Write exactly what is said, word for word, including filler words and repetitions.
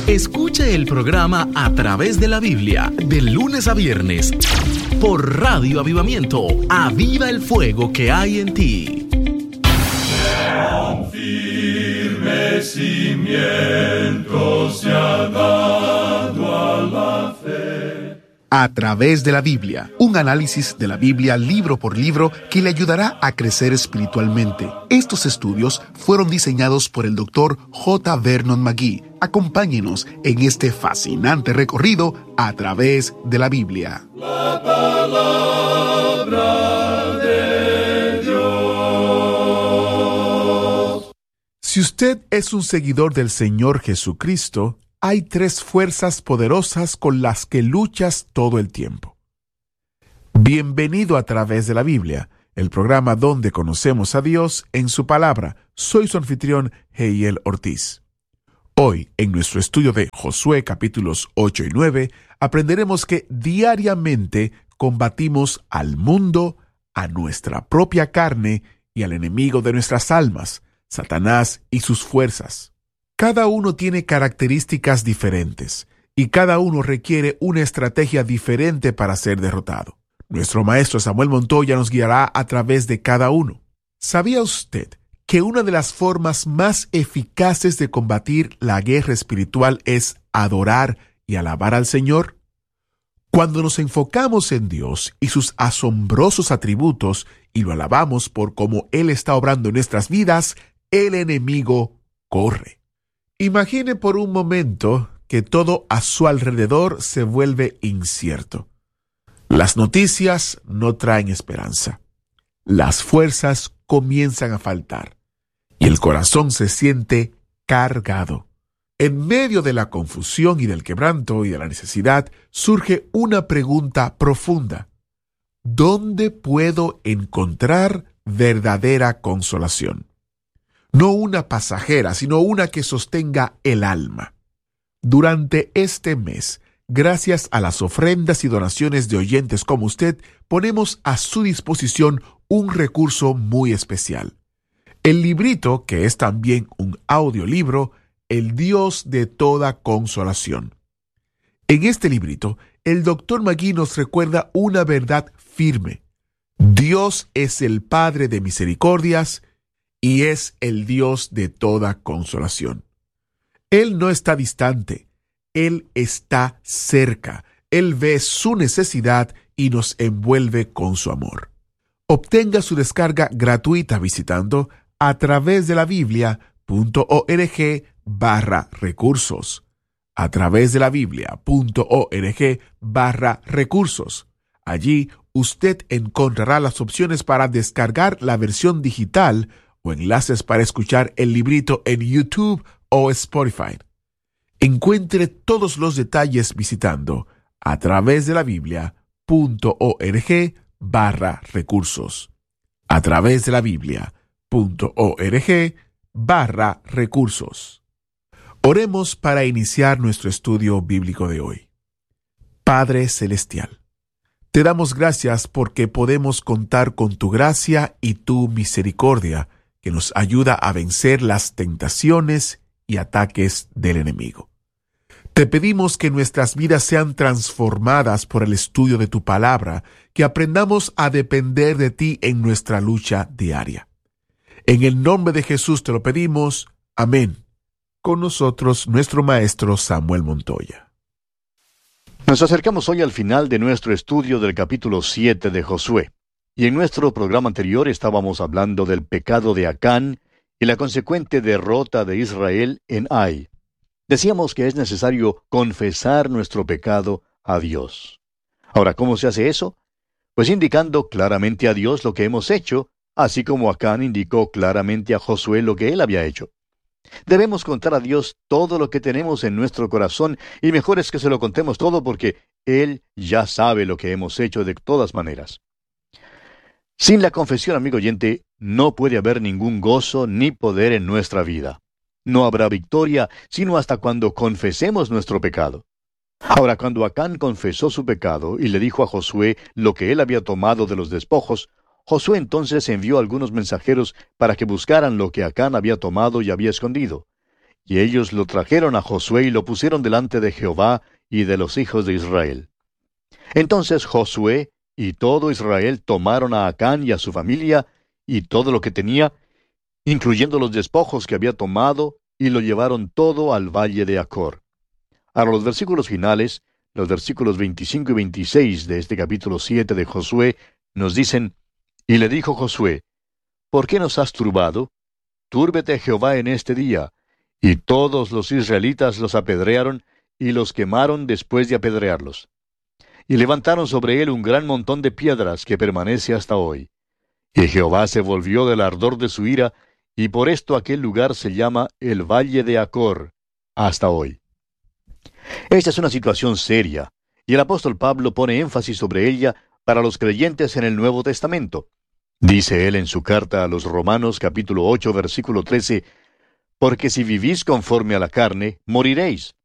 Escuche el programa A Través de la Biblia, de lunes a viernes, por Radio Avivamiento. Aviva el fuego que hay en ti. Con firme cimiento se ha dado a la fe. A Través de la Biblia, un análisis de la Biblia libro por libro que le ayudará a crecer espiritualmente. Estos estudios fueron diseñados por el doctor J. Vernon McGee. Acompáñenos en este fascinante recorrido a través de la Biblia. La palabra de Dios. Si usted es un seguidor del Señor Jesucristo, hay tres fuerzas poderosas con las que luchas todo el tiempo. Bienvenido a Través de la Biblia, el programa donde conocemos a Dios en su palabra. Soy su anfitrión, Heiel Ortiz. Hoy, en nuestro estudio de Josué capítulos ocho y nueve, aprenderemos que diariamente combatimos al mundo, a nuestra propia carne y al enemigo de nuestras almas, Satanás y sus fuerzas. Cada uno tiene características diferentes y cada uno requiere una estrategia diferente para ser derrotado. Nuestro maestro Samuel Montoya nos guiará a través de cada uno. ¿Sabía usted que una de las formas más eficaces de combatir la guerra espiritual es adorar y alabar al Señor? Cuando nos enfocamos en Dios y sus asombrosos atributos y lo alabamos por cómo Él está obrando en nuestras vidas, el enemigo corre. Imagine por un momento que todo a su alrededor se vuelve incierto. Las noticias no traen esperanza. Las fuerzas comienzan a faltar y el corazón se siente cargado. En medio de la confusión y del quebranto y de la necesidad, surge una pregunta profunda. ¿Dónde puedo encontrar verdadera consolación? No una pasajera, sino una que sostenga el alma. Durante este mes, gracias a las ofrendas y donaciones de oyentes como usted, ponemos a su disposición un recurso muy especial. El librito, que es también un audiolibro, El Dios de toda consolación. En este librito, el doctor McGee nos recuerda una verdad firme. Dios es el Padre de misericordias y es el Dios de toda consolación. Él no está distante, Él está cerca. Él ve su necesidad y nos envuelve con su amor. Obtenga su descarga gratuita visitando a través de la biblia punto org barra recursos. A través de la biblia punto org barra recursos. Allí usted encontrará las opciones para descargar la versión digital o enlaces para escuchar el librito en YouTube o Spotify. Encuentre todos los detalles visitando a través de la biblia punto org barra recursos. A través de la biblia punto org barra recursos. Oremos para iniciar nuestro estudio bíblico de hoy. Padre Celestial, te damos gracias porque podemos contar con tu gracia y tu misericordia que nos ayuda a vencer las tentaciones y ataques del enemigo. Te pedimos que nuestras vidas sean transformadas por el estudio de tu palabra, que aprendamos a depender de ti en nuestra lucha diaria. En el nombre de Jesús te lo pedimos. Amén. Con nosotros, nuestro maestro Samuel Montoya. Nos acercamos hoy al final de nuestro estudio del capítulo siete de Josué. Y en nuestro programa anterior estábamos hablando del pecado de Acán y la consecuente derrota de Israel en Ai. Decíamos que es necesario confesar nuestro pecado a Dios. Ahora, ¿cómo se hace eso? Pues indicando claramente a Dios lo que hemos hecho, así como Acán indicó claramente a Josué lo que él había hecho. Debemos contar a Dios todo lo que tenemos en nuestro corazón, y mejor es que se lo contemos todo porque Él ya sabe lo que hemos hecho de todas maneras. Sin la confesión, amigo oyente, no puede haber ningún gozo ni poder en nuestra vida. No habrá victoria, sino hasta cuando confesemos nuestro pecado. Ahora, cuando Acán confesó su pecado y le dijo a Josué lo que él había tomado de los despojos, Josué entonces envió algunos mensajeros para que buscaran lo que Acán había tomado y había escondido. y ellos lo trajeron a Josué y lo pusieron delante de Jehová y de los hijos de Israel. Entonces Josué y todo Israel tomaron a Acán y a su familia y todo lo que tenía, incluyendo los despojos que había tomado, y lo llevaron todo al valle de Acor. Ahora los versículos finales, los versículos veinticinco y veintiséis de este capítulo siete de Josué, nos dicen: Y le dijo Josué: ¿Por qué nos has turbado? Túrbete Jehová en este día. Y todos los israelitas los apedrearon, y los quemaron después de apedrearlos. Y levantaron sobre él un gran montón de piedras que permanece hasta hoy. Y Jehová se volvió del ardor de su ira, y por esto aquel lugar se llama el Valle de Acor, hasta hoy. Esta es una situación seria, y el apóstol Pablo pone énfasis sobre ella para los creyentes en el Nuevo Testamento. Dice él en su carta a los Romanos capítulo ocho versículo trece, «Porque si vivís conforme a la carne, moriréis,